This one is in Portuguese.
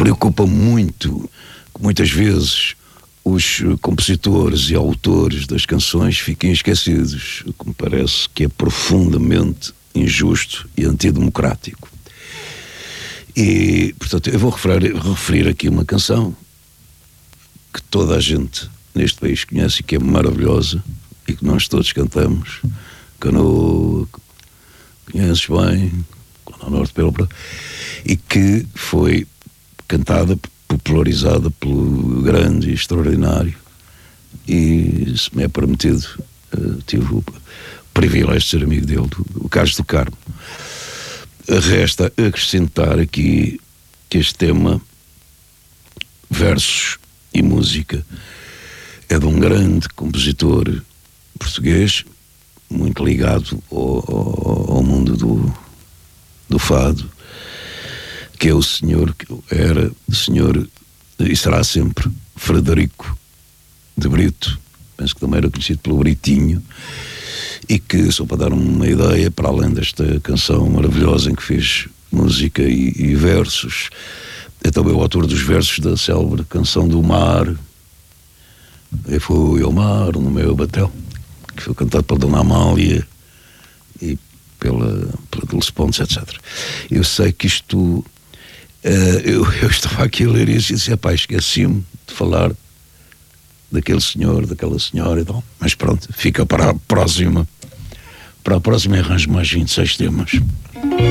preocupa muito que muitas vezes os compositores e autores das canções fiquem esquecidos, o que me parece que é profundamente injusto e antidemocrático. E, portanto, eu vou referir aqui uma canção que toda a gente neste país conhece e que é maravilhosa e que nós todos cantamos. Canoa, conheces bem, ao norte pelo e que foi cantada, popularizada pelo grande e extraordinário, e se me é permitido, tive o privilégio de ser amigo dele, o Carlos do Carmo. Resta acrescentar aqui que este tema, versos e música, é de um grande compositor português, muito ligado ao mundo do fado, que é o senhor, que era o senhor e será sempre Frederico de Brito, penso que também era conhecido pelo Britinho, e que, só para dar uma ideia, para além desta canção maravilhosa em que fez música e versos, é também o autor dos versos da célebre canção do Mar, Eu Fui ao Mar no Meu Batel, que foi cantado pela Dona Amália e pela Dulce Pontes, etc. Eu sei que isto, eu estava aqui a ler isso e disse, esqueci-me de falar daquele senhor, daquela senhora e tal, mas pronto, fica para a próxima arranjo mais 26 temas.